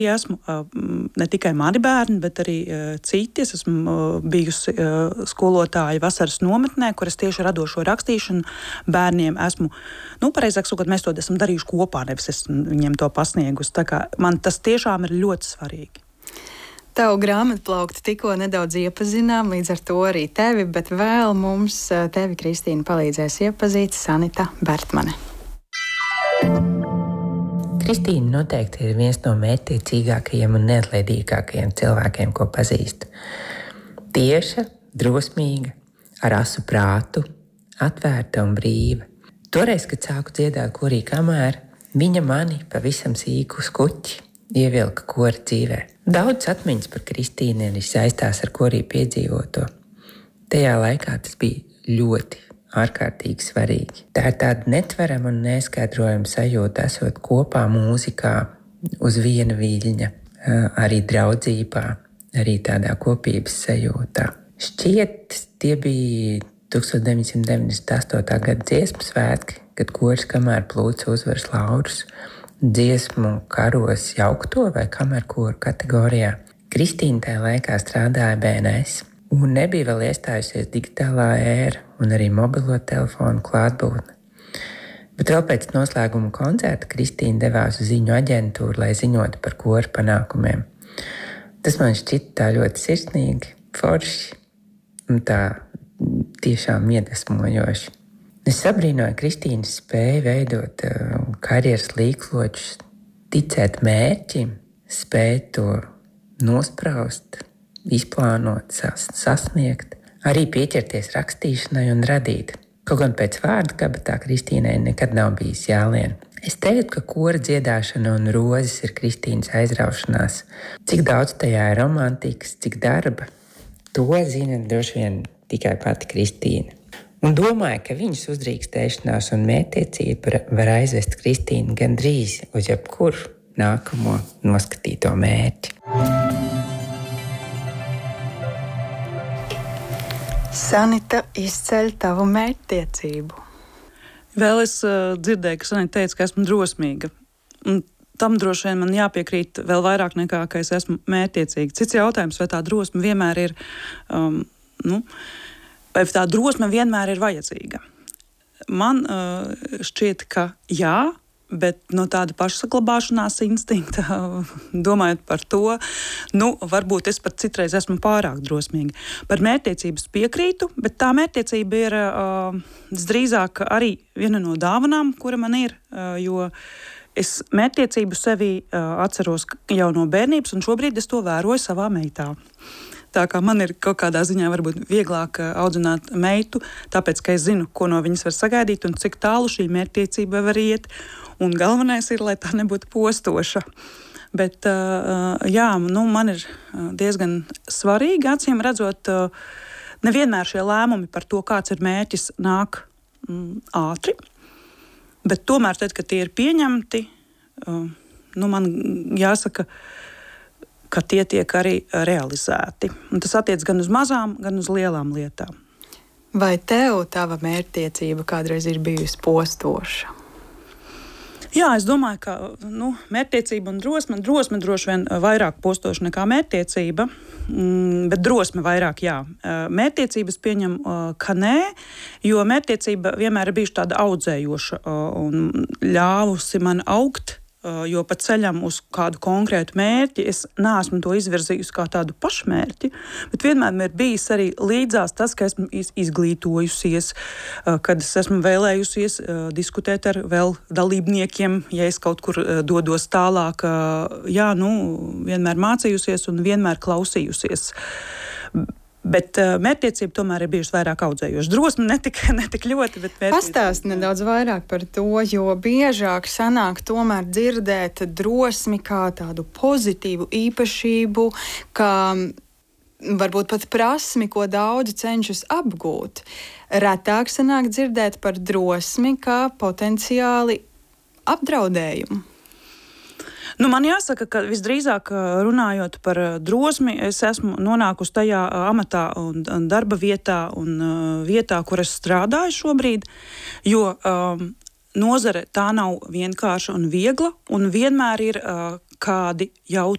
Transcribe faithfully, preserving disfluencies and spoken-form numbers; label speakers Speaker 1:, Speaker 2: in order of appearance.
Speaker 1: Esmu ne tikai mani bērni, bet arī citi. Es esmu bijusi skolotāja vasaras nometnē, kur es tieši radošo rakstīšanu bērniem esmu, nu, pareizāk sakot, mēs to esam darījuši kopā, nevis es viņiem to pasniegusi. Tā kā man tas tiešām ir ļoti svarīgi.
Speaker 2: Tavu grāmatplauktu tikko nedaudz iepazinām, līdz ar to arī tevi, bet vēl mums tevi, Kristīna, palīdzēs iepazīt Sanita Bertmane.
Speaker 3: Kristīna noteikti ir viens no mērķtiecīgākajiem un neatlaidīgākajiem cilvēkiem, ko pazīstu. Tieša, drosmīga, ar asu prātu, atvērta un brīva. Toreiz, kad sāku dziedāt korī kamēr, viņa mani pavisam sīku skuķi ievilka kora dzīvē. Daudz atmiņas par Kristīnu arī saistās ar korī piedzīvoto. Tajā laikā tas bija ļoti ārkārtīgi svarīgi. Tā ir tāda netverama un neskaidrojama sajūta, esot kopā mūzikā uz viena viļņa, arī draudzībā, arī tādā kopības sajūtā. Šķiet, tie bija tukstot deviņsimt deviņdesmit astotā gada dziesmu svētki, kad koris kamēr plūca uzvaras laurus dziesmu karos jaukto vai kamerkoru kategorijā. Kristīna tajā laikā strādāja B N S. Un nebija vēl iestājusies digitālā ēra un arī mobilo telefonu klātbūtne. Bet vēl pēc noslēguma koncerta Kristīna devās uz ziņu aģentūru, lai ziņotu par kora panākumiem. Tas man šķita tā ļoti sirsnīgi, forši un tā tiešām iedvesmojoši. Es sabrīnoju Kristīnas spēju veidot uh, karjeras līkločus, ticēt mērķim, spēt to nospraust, izplānot, sas, sasniegt, arī pieķerties rakstīšanai un radīt. Kaut gan pēc vārda kabatā Kristīnai nekad nav bijis jālien. Es teiktu, ka kora dziedāšana un rozes ir Kristīnas aizraušanās. Cik daudz tajā ir romantikas, cik darba, to zina droši vien tikai pati Kristīna. Un domāju, ka viņas uzdrīkstēšanās un mērķtiecība var aizvest Kristīnu gandrīz uz jebkuru nākamo noskatīto mērķi.
Speaker 2: Sanita izceļ tavu mērķtiecību.
Speaker 1: Vēl es uh, dzirdēju, ka Sanita teica, ka esmu drosmīga. Un tam droši vien man jāpiekrīt vēl vairāk nekā, ka es esmu mērķtiecīga. Cits jautājums, vai tā drosme vienmēr ir, um, nu, vai tā drosme vienmēr ir vajadzīga. Man uh, šķiet, ka jā, bet no tāda pašsaglabāšanās instinkta, domājot par to, nu, varbūt es pat citreiz esmu pārāk drosmīga. Par mērķtiecības piekrītu, bet tā mērķtiecība ir uh, drīzāk arī viena no dāvanām, kura man ir, uh, jo es mērķtiecību sevī uh, atceros jau no bērnības, un šobrīd es to vēroju savā meitā. Tā kā man ir kaut kādā ziņā varbūt vieglāk audzināt meitu, tāpēc, ka es zinu, ko no viņas var sagaidīt un cik tālu šī mērķtiecība var iet. Un galvenais ir, lai tā nebūtu postoša. Bet, jā, nu, man ir diezgan svarīgi, acīm redzot, nevienmēr šie lēmumi par to, kāds ir mērķis, nāk mm, ātri. Bet tomēr, tad, kad tie ir pieņemti, nu, man jāsaka, ka tie tiek arī realizēti. Un tas attiec gan uz mazām, gan uz lielām lietām.
Speaker 2: Vai tev tava mērķtiecība kādreiz ir bijusi postoša?
Speaker 1: Jā, es domāju, ka nu, mērķtiecība un drosme, drosme droši vien vairāk postoša nekā mērķtiecība, mm, bet drosme vairāk jā. Mērķtiecības pieņem, ka nē, jo mērķtiecība vienmēr ir bijuši tāda audzējoša un ļāvusi man augt, jo pa ceļam uz kādu konkrētu mērķi es neesmu to izvirzījusi kā tādu pašmērķi, bet vienmēr ir bijis arī līdzās tas, ka esmu izglītojusies, kad es esmu vēlējusies diskutēt ar vēl dalībniekiem, ja es kaut kur dodos tālāk, jā, nu, vienmēr mācījusies un vienmēr klausījusies. Bet uh, mērķtiecība tomēr ir bijusi vairāk audzējoša. Drosme netik, netik ļoti, bet mērķtiecība.
Speaker 2: Pastāsti nedaudz vairāk par to, jo biežāk sanāk tomēr dzirdēt drosmi kā tādu pozitīvu īpašību, kā varbūt pat prasmi, ko daudzi cenšas apgūt. Retāk sanāk dzirdēt par drosmi kā potenciāli apdraudējumu.
Speaker 1: Nu, man jāsaka, ka visdrīzāk runājot par drosmi, es esmu nonākusi tajā amatā un darba vietā un vietā, kur es strādāju šobrīd, jo um, nozare tā nav vienkārša un viegla, un vienmēr ir uh, kādi jau